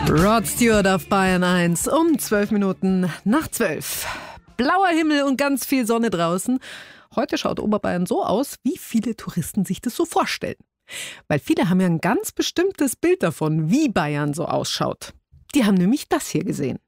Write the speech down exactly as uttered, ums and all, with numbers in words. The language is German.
Rod Stewart auf Bayern eins um zwölf Minuten nach zwölf. Blauer Himmel und ganz viel Sonne draußen. Heute schaut Oberbayern so aus, wie viele Touristen sich das so vorstellen. Weil viele haben ja ein ganz bestimmtes Bild davon, wie Bayern so ausschaut. Die haben nämlich das hier gesehen.